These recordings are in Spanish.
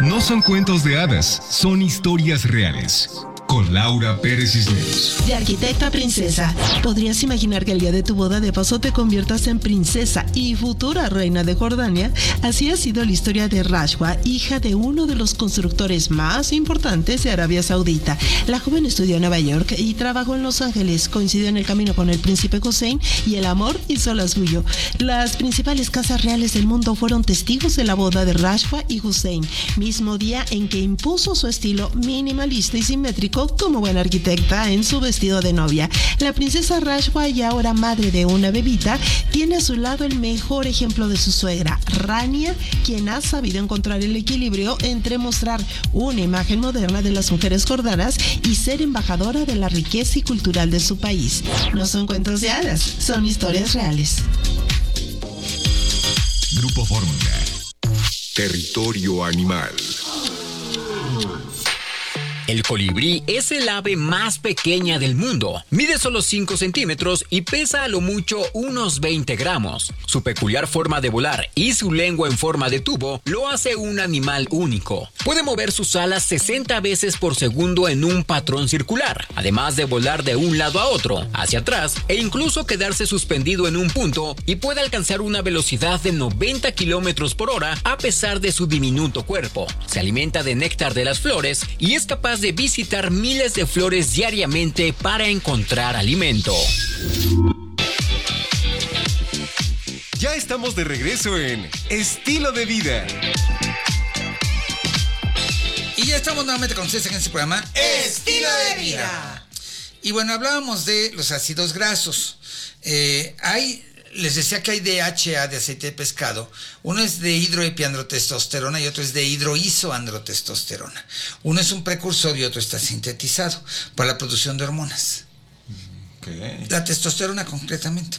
No son cuentos de hadas, son historias reales. Con Laura Pérez Cisneros. De arquitecta a princesa. ¿Podrías imaginar que el día de tu boda de paso te conviertas en princesa y futura reina de Jordania? Así ha sido la historia de Rashwa, hija de uno de los constructores más importantes de Arabia Saudita. La joven estudió en Nueva York y trabajó en Los Ángeles. Coincidió en el camino con el príncipe Hussein y el amor hizo lo suyo. Las principales casas reales del mundo fueron testigos de la boda de Rashwa y Hussein, mismo día en que impuso su estilo minimalista y simétrico como buena arquitecta en su vestido de novia. La princesa Rashwa, y ahora madre de una bebita, tiene a su lado el mejor ejemplo de su suegra, Rania, quien ha sabido encontrar el equilibrio entre mostrar una imagen moderna de las mujeres jordanas y ser embajadora de la riqueza y cultural de su país. No son cuentos de hadas, son historias reales. Grupo Fórmula. Territorio Animal. El colibrí es el ave más pequeña del mundo. Mide solo 5 centímetros y pesa a lo mucho unos 20 gramos. Su peculiar forma de volar y su lengua en forma de tubo lo hace un animal único. Puede mover sus alas 60 veces por segundo en un patrón circular, además de volar de un lado a otro, hacia atrás e incluso quedarse suspendido en un punto, y puede alcanzar una velocidad de 90 kilómetros por hora a pesar de su diminuto cuerpo. Se alimenta de néctar de las flores y es capaz de visitar miles de flores diariamente para encontrar alimento. Ya estamos de regreso en Estilo de Vida. Y ya estamos nuevamente con ustedes en este programa Estilo de Vida. Y bueno, hablábamos de los ácidos grasos. Les decía que hay DHA de aceite de pescado. Uno es de hidroepiandrotestosterona y otro es de hidroisoandrotestosterona. Uno es un precursor y otro está sintetizado para la producción de hormonas. Okay. La testosterona concretamente.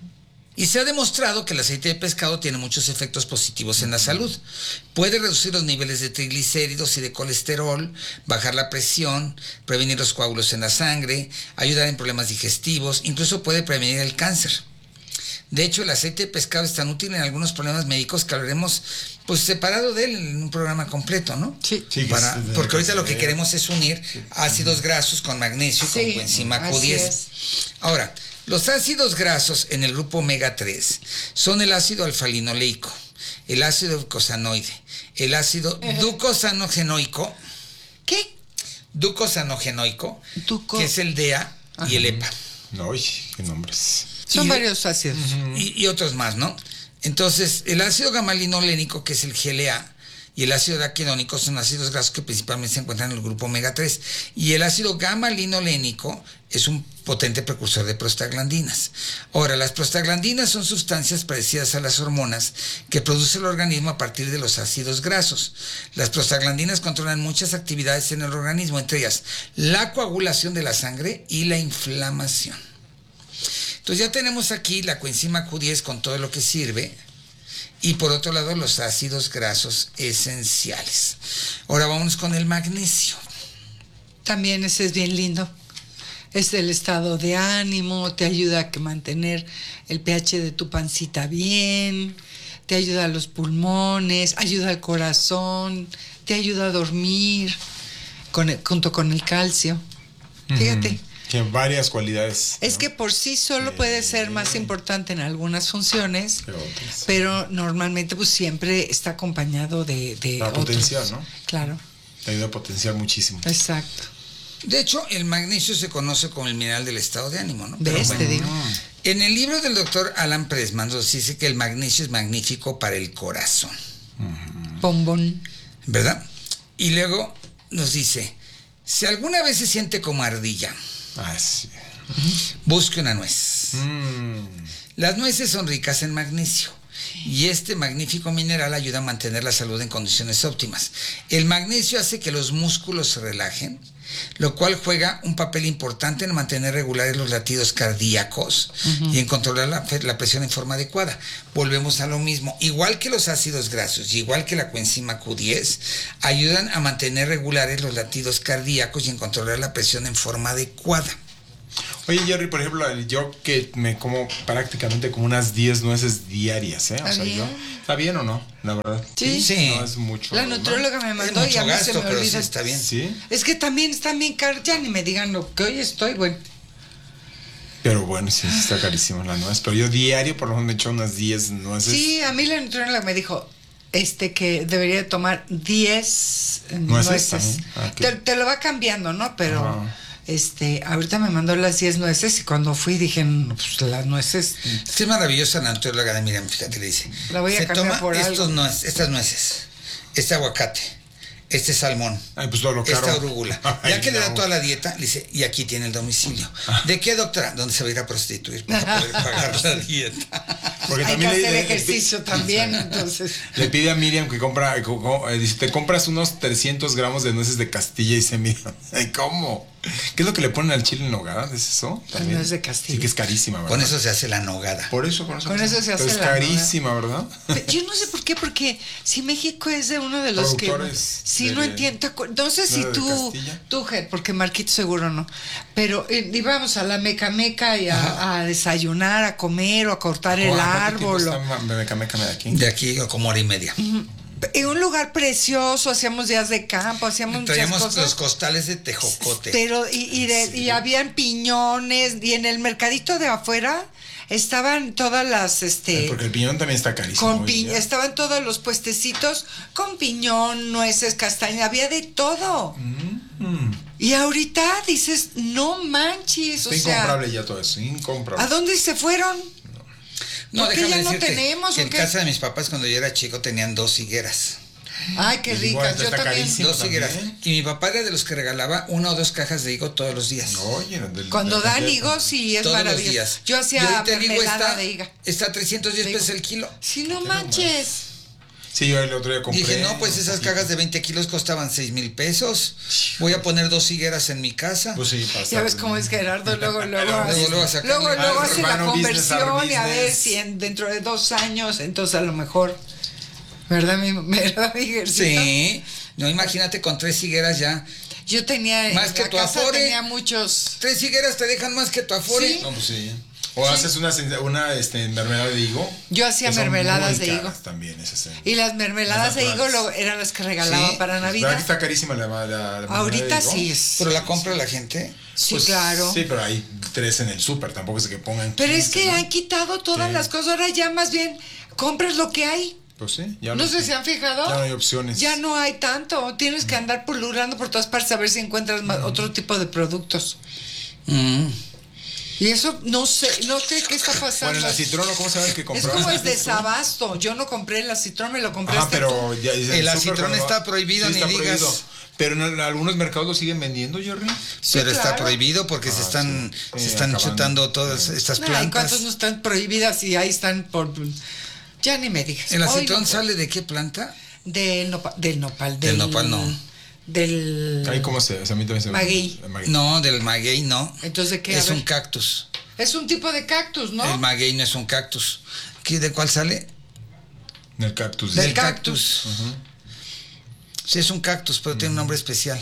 Y se ha demostrado que el aceite de pescado tiene muchos efectos positivos en la salud. Puede reducir los niveles de triglicéridos y de colesterol, bajar la presión, prevenir los coágulos en la sangre, ayudar en problemas digestivos, incluso puede prevenir el cáncer. De hecho, el aceite de pescado es tan útil en algunos problemas médicos que hablaremos pues separado de él en un programa completo, ¿no? Sí. Porque ahorita lo que queremos es unir ácidos grasos con magnesio y con coenzima Q10. Ahora, los ácidos grasos en el grupo omega 3 son el ácido alfa-linoleico, el ácido eicosanoide, el ácido ducosanogenoico. ¿Qué? Ducosanogenoico, que es el DEA y el EPA. Uy, qué nombres. Son varios ácidos. Y otros más, ¿no? Entonces, el ácido gamma-linolénico, que es el GLA, y el ácido araquidónico son ácidos grasos que principalmente se encuentran en el grupo omega 3. Y el ácido gamma-linolénico es un potente precursor de prostaglandinas. Ahora, las prostaglandinas son sustancias parecidas a las hormonas que produce el organismo a partir de los ácidos grasos. Las prostaglandinas controlan muchas actividades en el organismo, entre ellas la coagulación de la sangre y la inflamación. Entonces ya tenemos aquí la coenzima Q10 con todo lo que sirve, y por otro lado los ácidos grasos esenciales. Ahora vámonos con el magnesio. También ese es bien lindo. Es el estado de ánimo, te ayuda a mantener el pH de tu pancita bien, te ayuda a los pulmones, ayuda al corazón, te ayuda a dormir, junto con el calcio. Fíjate. Tiene varias cualidades. Es ¿no? que por sí solo puede ser más importante en algunas funciones, pero normalmente pues siempre está acompañado de para otros. potenciar, ¿no? Claro. Te ayuda a potenciar muchísimo. Exacto. De hecho, el magnesio se conoce como el mineral del estado de ánimo, ¿no? ¿Ves? Te digo. En el libro del doctor Alan Pressman nos dice que el magnesio es magnífico para el corazón. Bombón. ¿Verdad? Y luego nos dice, si alguna vez se siente como ardilla, sí. busque una nuez. Las nueces son ricas en magnesio y este magnífico mineral ayuda a mantener la salud en condiciones óptimas. El magnesio hace que los músculos se relajen, lo cual juega un papel importante en mantener regulares los latidos cardíacos y en controlar la presión en forma adecuada. Volvemos a lo mismo. Igual que los ácidos grasos y igual que la coenzima Q10, ayudan a mantener regulares los latidos cardíacos y en controlar la presión en forma adecuada. Oye, Jerry, por ejemplo, yo que me como prácticamente como unas 10 nueces diarias, ¿eh? O sea, bien. ¿está bien o no? La verdad. Sí. Sí. No es mucho. La ¿no? nutrióloga me Es mandó y mucho a mí se gasto, me pero sí olvida. está bien. Sí, Es que también están bien caros, ya ni me digan lo que hoy estoy, bueno. pero bueno, sí, está carísimo la nuez. Pero yo diario por lo menos me echo unas 10 nueces. Sí, a mí la nutrióloga me dijo que debería de tomar 10 nueces. también. Ah, ok. Te lo va cambiando, ¿no? Pero Ajá. ahorita me mandó las 10 nueces y cuando fui dije, no, pues las nueces. Sí, es maravillosa la nutrióloga de Miriam, fíjate, le dice. La voy a se cambiar toma por algo. estas nueces, este aguacate, este salmón, Ay, pues todo lo caro. esta arúgula. Ay, Ya que le da no. toda la dieta, le dice, y aquí tiene el domicilio. ¿De qué, doctora? ¿Dónde se va a ir a prostituir para poder pagar la dieta? Porque Hay que también hacer ejercicio también, entonces. Le pide a Miriam que dice, te compras unos 300 gramos de nueces de Castilla y dice Miriam, ay, ¿cómo? ¿Qué es lo que le ponen al chile en nogada? ¿Es eso? También. nuez de Castilla. Sí, que es carísima, ¿verdad? Con eso se hace la nogada. Con eso Con eso se hace Pero es la carísima, ¿verdad? Yo no sé por qué, porque si México es de uno de los Productores que... Sí, de- no entiendo. No sé si ¿no era de Castilla? tú, Ger, porque Marquito seguro no. Pero íbamos a la Meca Meca y a desayunar, a comer o a cortar el árbol. Meca de aquí. De aquí como hora y media. En un lugar precioso, hacíamos días de campo, hacíamos muchas Traíamos cosas. los costales de tejocote. Pero, y habían piñones, y en el mercadito de afuera estaban todas las, Porque el piñón también está carísimo. con hoy día. estaban todos los puestecitos con piñón, nueces, castañas, había de todo. Y ahorita dices, no manches, Está o sea, incomparable ya todo eso, incomparable. ¿a dónde se fueron? No, ¿Por qué déjame ya no decirte tenemos, que o en qué? casa de mis papás cuando yo era chico tenían 2 higueras. Ay, qué Pues igual, ricas, yo está también. carísimo. 2 higueras. también. Y mi papá era de los que regalaba 1 o 2 cajas de higo todos los días. Oye, Cuando dan higos, sí, es Todos los maravilloso. días. Yo Y hacía ahorita el higo mermelada de higa. está a 310 De higo. pesos el kilo. Sí, no manches. Sí, yo el otro día compré. Dije, no, pues esas cajas de 20 kilos costaban 6,000 pesos. Voy a poner 2 higueras en mi casa. Pues sí, pasa. Ya ves cómo es Gerardo, luego Luego a sacarle- luego Ah, hace la hermano, conversión business, y a ver business. si dentro de 2 años, entonces a lo mejor, ¿verdad, ¿verdad, mi Gercito? Sí. No, imagínate con 3 higueras ya. Yo tenía, Más en que la tu casa Afore. tenía muchos. 3 higueras te dejan más que tu Afore. Sí. No, pues sí. O haces una mermelada de higo. Yo hacía que son mermeladas muy de caras higo. También esas. Y las mermeladas de higo naturales. eran las que regalaba Sí. para ¿Verdad que Navidad. está carísima la mermelada Ahorita de higo? sí es. Pero la compra la gente. Sí, Pues, claro. Sí, pero hay 3 en el súper, tampoco es que pongan. Pero es 15, que ¿no? han quitado todas Sí. las cosas. Ahora ya más bien compras lo que hay. Pues sí, ya No sé si han fijado. Ya no hay opciones. Ya no hay tanto. Tienes que andar pululando por todas partes a ver si encuentras otro tipo de productos. Y eso no sé qué está pasando. Bueno, el acitrón, ¿cómo sabes que Es comprar? como es desabasto. Yo no compré el acitrón, me lo compré Ah, pero ya, en El súper, acitrón pero está prohibido, ni está digas. prohibido. Pero en algunos mercados lo siguen vendiendo, Jerry. Pero está claro. prohibido porque se están acabando. chutando todas estas Ay, plantas. ¿cuántos no están prohibidas y ahí están por... Ya ni me digas. ¿El Hoy acitrón no- sale de qué planta? Del nopal. Del nopal, no. Del... Ahí, ¿cómo se? A mí también se Maguey. No, del maguey no. Entonces, ¿de qué? A Es ver. un cactus. Es un tipo de cactus, ¿no? El maguey no es un cactus. ¿De cuál sale? El cactus. Del Del cactus. cactus. Sí, es un cactus, pero tiene un nombre especial.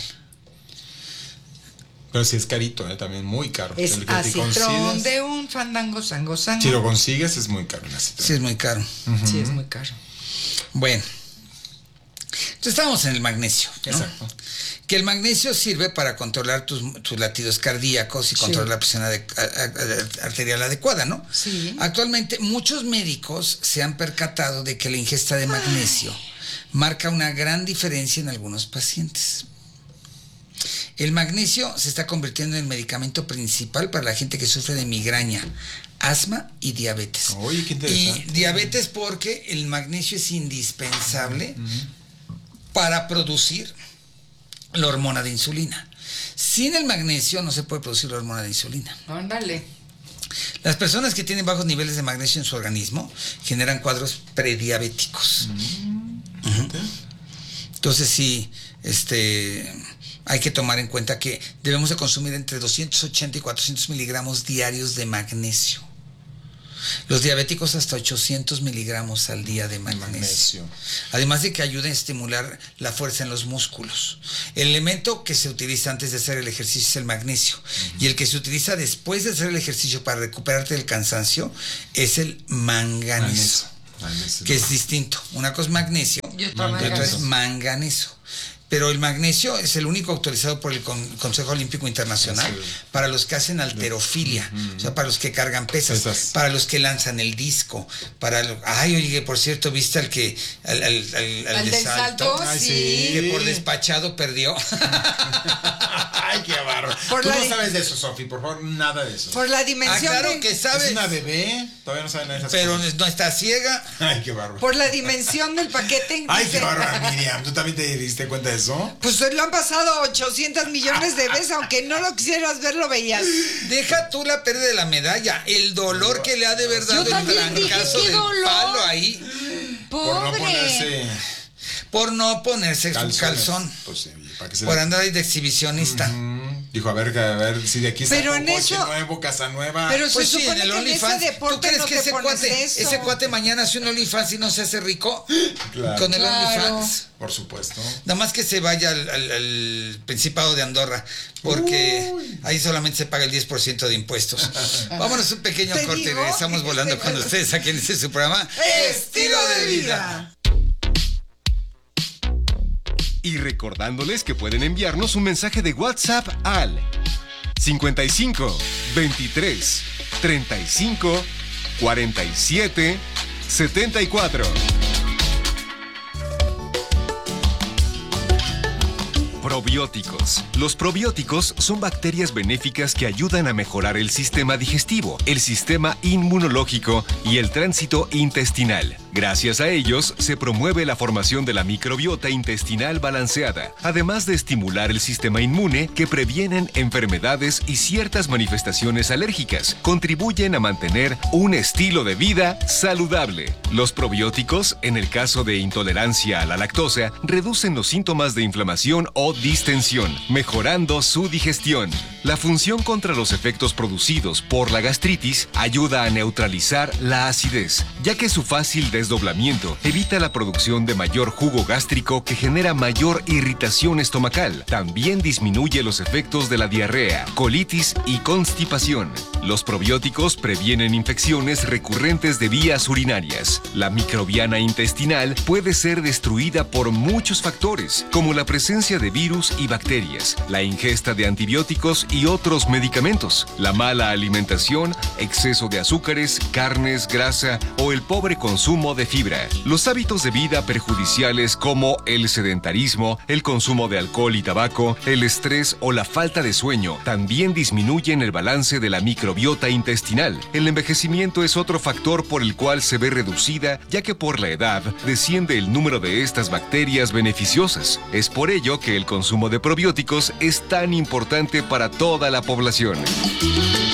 Pero sí es carito, también muy caro. Es El que te acitrón consigues- de un fandango, sango, sango. Si lo consigues es muy caro el acitrón. Sí, es muy caro. Sí, es muy caro. Bueno. Entonces estamos en el magnesio, ¿no? Exacto. Que el magnesio sirve para controlar tus latidos cardíacos y controlar la presión arterial adecuada, ¿no? Sí. Actualmente muchos médicos se han percatado de que la ingesta de magnesio marca una gran diferencia en algunos pacientes. El magnesio se está convirtiendo en el medicamento principal para la gente que sufre de migraña, asma y diabetes. Oye, qué Y interesante. diabetes porque el magnesio es indispensable para producir la hormona de insulina. Sin el magnesio no se puede producir la hormona de insulina. Ándale. Las personas que tienen bajos niveles de magnesio en su organismo generan cuadros prediabéticos. Entonces sí, hay que tomar en cuenta que debemos de consumir entre 280 y 400 miligramos diarios de magnesio. Los diabéticos hasta 800 miligramos al día de magnesio. Además de que ayuda a estimular la fuerza en los músculos. El elemento que se utiliza antes de hacer el ejercicio es el magnesio. Y el que se utiliza después de hacer el ejercicio para recuperarte del cansancio es el manganeso. Que es distinto. Una cosa es magnesio y otra es manganeso. Pero el magnesio es el único autorizado por el Consejo Olímpico Internacional para los que hacen halterofilia, o sea, para los que cargan pesas, para los que lanzan el disco, oye, por cierto, ¿viste al de salto? Sí. Que por despachado perdió. Ay, qué bárbaro. Tú no sabes de eso, Sofi, por favor, nada de eso. Por la dimensión claro que sabes. Es una bebé, todavía no sabe nada de esas pero cosas. no está ciega. Ay, qué bárbaro. Por la dimensión del paquete. Ay, qué bárbaro, Miriam. ¿Tú también te diste cuenta de eso? Pues lo han pasado 800 millones de veces, aunque no lo quisieras ver, lo veías. Deja tú la pérdida de la medalla, el dolor que le ha de verdad el trancazo del palo ahí. Pobre. Por no ponerse su calzón. Pues sí, ¿para qué se por andar ahí de exhibicionista. Dijo, a ver si de aquí Pero saca en un coche eso, nuevo, casa nueva. Pero pues se supone en el que OnlyFans, en ese deporte ¿tú crees no que ese ese cuate mañana hace un OnlyFans y no se hace rico? Claro. Con el OnlyFans. Por supuesto. Nada más que se vaya al Principado de Andorra, porque ahí solamente se paga el 10% de impuestos. Vámonos un pequeño corte y regresamos volando con ustedes aquí en su programa Estilo de Vida. Y recordándoles que pueden enviarnos un mensaje de WhatsApp al 55 23 35 47 74. Probióticos. Los probióticos son bacterias benéficas que ayudan a mejorar el sistema digestivo, el sistema inmunológico y el tránsito intestinal. Gracias a ellos, se promueve la formación de la microbiota intestinal balanceada, además de estimular el sistema inmune que previenen enfermedades y ciertas manifestaciones alérgicas. Contribuyen a mantener un estilo de vida saludable. Los probióticos, en el caso de intolerancia a la lactosa, reducen los síntomas de inflamación o distensión, mejorando su digestión. La función contra los efectos producidos por la gastritis ayuda a neutralizar la acidez, ya que su fácil desdoblamiento evita la producción de mayor jugo gástrico que genera mayor irritación estomacal. También disminuye los efectos de la diarrea, colitis y constipación. Los probióticos previenen infecciones recurrentes de vías urinarias. La microbiana intestinal puede ser destruida por muchos factores, como la presencia de virus y bacterias, la ingesta de antibióticos y otros medicamentos, la mala alimentación, exceso de azúcares, carnes, grasa o el pobre consumo de fibra. Los hábitos de vida perjudiciales como el sedentarismo, el consumo de alcohol y tabaco, el estrés o la falta de sueño también disminuyen el balance de la microbiota intestinal. El envejecimiento es otro factor por el cual se ve reducida, ya que por la edad desciende el número de estas bacterias beneficiosas. Es por ello que el consumo de probióticos es tan importante para toda la población.